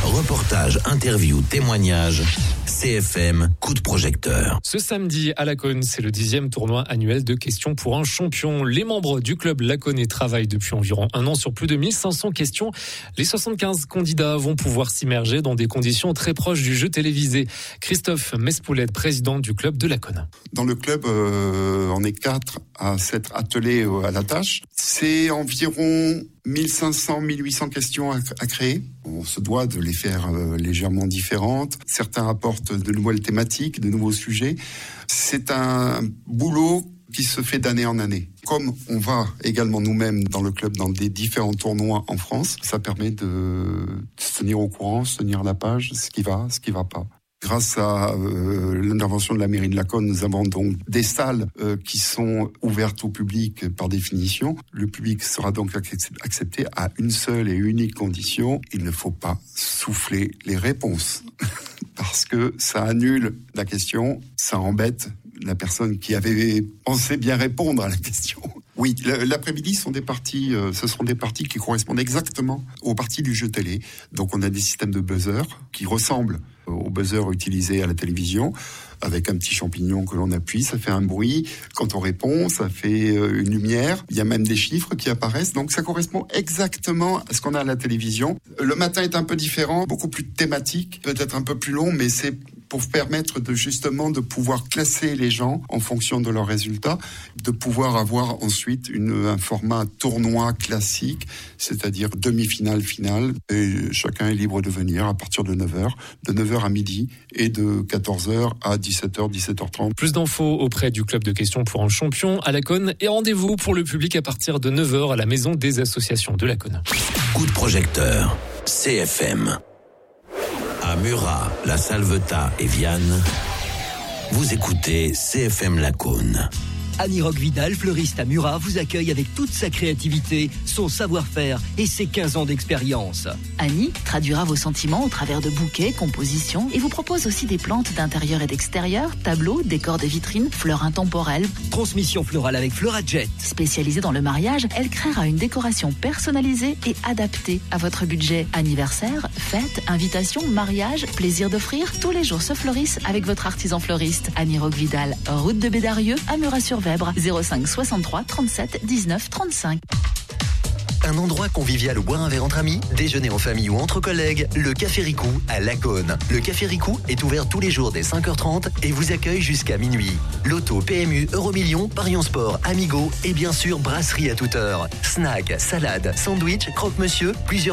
Reportages, interviews, témoignages. CFM, coup de projecteur. Ce samedi à Laconne, c'est le 10e tournoi annuel de questions pour un champion. Les membres du club laconais travaillent depuis environ un an sur plus de 1500 questions. Les 75 candidats vont pouvoir s'immerger dans des conditions très proches du jeu télévisé. Christophe Mespoulet, président du club de Laconne. Dans le club, on est 4 à s'être attelés à la tâche. C'est environ 1500-1800 questions à créer. On se doit de les faire légèrement différentes. Certains apportent de nouvelles thématiques, de nouveaux sujets. C'est un boulot qui se fait d'année en année. Comme on va également nous-mêmes dans le club dans des différents tournois en France, ça permet de se tenir au courant, se tenir à la page, ce qui va pas. Grâce à l'intervention de la mairie de Laconne, nous avons donc des salles qui sont ouvertes au public par définition. Le public sera donc accepté à une seule et unique condition. Il ne faut pas souffler les réponses parce que ça annule la question, ça embête la personne qui avait pensé bien répondre à la question. Oui, l'après-midi ce seront des parties qui correspondent exactement aux parties du jeu télé. Donc on a des systèmes de buzzer qui ressemblent aux buzzers utilisés à la télévision, avec un petit champignon que l'on appuie, ça fait un bruit. Quand on répond, ça fait une lumière. Il y a même des chiffres qui apparaissent. Donc ça correspond exactement à ce qu'on a à la télévision. Le matin est un peu différent, beaucoup plus thématique, peut-être un peu plus long, mais c'est pour permettre justement de pouvoir classer les gens en fonction de leurs résultats, de pouvoir avoir ensuite un format tournoi classique, c'est-à-dire demi-finale, finale, et chacun est libre de venir à partir de 9h, de 9h à midi et de 14h à 17h, 17h30. Plus d'infos auprès du club de questions pour un champion à Laconne et rendez-vous pour le public à partir de 9h à la maison des associations de Laconne. Coup de projecteur, CFM. À Murat, La Salvetat et Vianne, vous écoutez CFM Laconne. Annie Roque-Vidal, fleuriste à Murat, vous accueille avec toute sa créativité, son savoir-faire et ses 15 ans d'expérience. Annie traduira vos sentiments au travers de bouquets, compositions et vous propose aussi des plantes d'intérieur et d'extérieur, tableaux, décors de vitrines, fleurs intemporelles. Transmission florale avec Fleurajet. Spécialisée dans le mariage, elle créera une décoration personnalisée et adaptée à votre budget. Anniversaire, fête, invitation, mariage, plaisir d'offrir, tous les jours se fleurissent avec votre artisan fleuriste. Annie Roque-Vidal, route de Bédarieux à Murat-sur-Vèbre, 05 63 37 19 35. Un endroit convivial où boire un verre entre amis, déjeuner en famille ou entre collègues, le Café Ricou à Laconne. Le Café Ricou est ouvert tous les jours dès 5h30 et vous accueille jusqu'à minuit. Loto, PMU, Euromillions, Parions Sport, Amigo et bien sûr brasserie à toute heure. Snacks, salades, sandwichs, croque-monsieur, plusieurs